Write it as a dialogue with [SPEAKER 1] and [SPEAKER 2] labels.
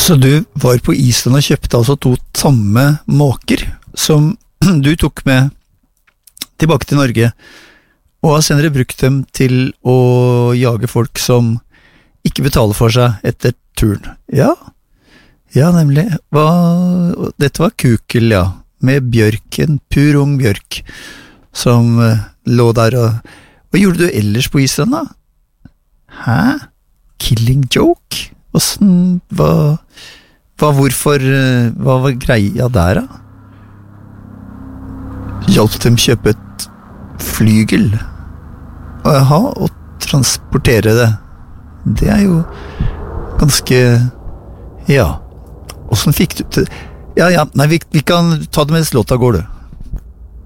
[SPEAKER 1] Så du var på Island og kjøpte altså 2 tamme måker, som du tok med tilbake til Norge, og har senere brukt dem til å jage folk som ikke betaler for seg etter turen. Ja, nemlig. Dette var kukel, ja, med bjørk, en pur ung bjørk, som lå der. Hva gjorde du ellers på Island, da? Hæ? Killing joke? Hvorfor, hva var greia der, da? Hjalp dem kjøpe et flygel? Og transportere det. Det er jo ganske, ja. Hvordan fikk du til? Ja, nei, vi kan ta det mens låta går, du.